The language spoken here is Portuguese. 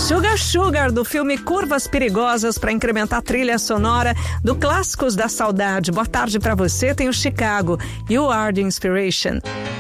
Sugar Sugar, do filme Curvas Perigosas, para incrementar a trilha sonora do Clássicos da Saudade. Boa tarde para você, tem o Chicago, You Are the Inspiration.